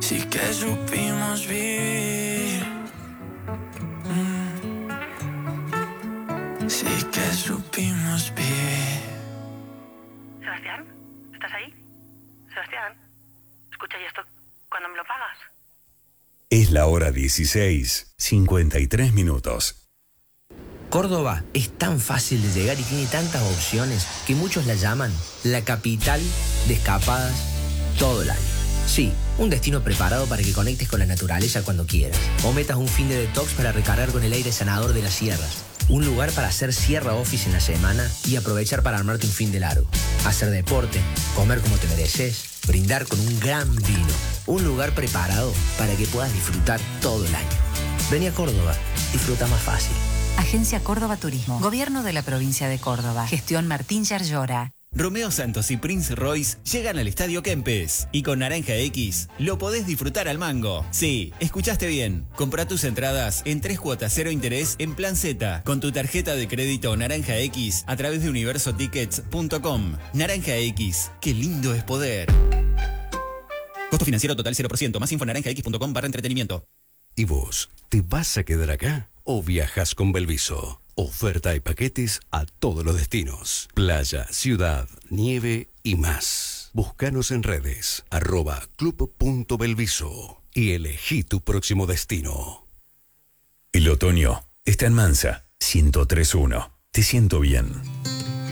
Sí que supimos vivir. Sí que supimos vivir. Sebastián, ¿estás ahí? Sebastián, escucha, ¿y esto cuándo me lo pagas? Es la hora 16:53. Córdoba es tan fácil de llegar y tiene tantas opciones que muchos la llaman la capital de escapadas todo el año. Sí, un destino preparado para que conectes con la naturaleza cuando quieras. O metas un fin de detox para recargar con el aire sanador de las sierras. Un lugar para hacer sierra office en la semana y aprovechar para armarte un fin de largo. Hacer deporte, comer como te mereces, brindar con un gran vino. Un lugar preparado para que puedas disfrutar todo el año. Vení a Córdoba, disfruta más fácil. Agencia Córdoba Turismo. Gobierno de la provincia de Córdoba. Gestión Martín Yarlora. Romeo Santos y Prince Royce llegan al Estadio Kempes y con Naranja X lo podés disfrutar al mango. Sí, escuchaste bien. Comprá tus entradas en 3 cuotas 0 interés en Plan Z con tu tarjeta de crédito Naranja X a través de universotickets.com. Naranja X, qué lindo es poder. Costo financiero total 0%. Más info en naranjax.com/entretenimiento. ¿Y vos, te vas a quedar acá o viajas con Belviso? Oferta y paquetes a todos los destinos. Playa, ciudad, nieve y más. Búscanos en redes @club.belviso y elegí tu próximo destino. El otoño está en Mansa 103.1. Te siento bien.